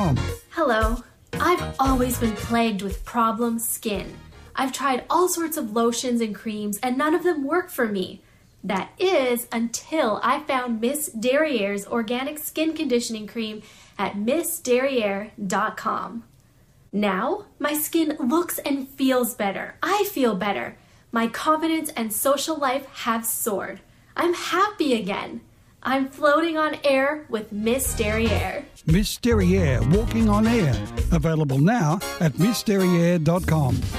missderriere.com. Hello. I've always been plagued with problem skin. I've tried all sorts of lotions and creams, and none of them work for me. That is, until I found Miss Derriere's organic skin conditioning cream at missderriere.com. Now, my skin looks and feels better. I feel better. My confidence and social life have soared. I'm happy again. I'm floating on air with Miss Derriere. Miss Derriere, walking on air. Available now at missderriere.com.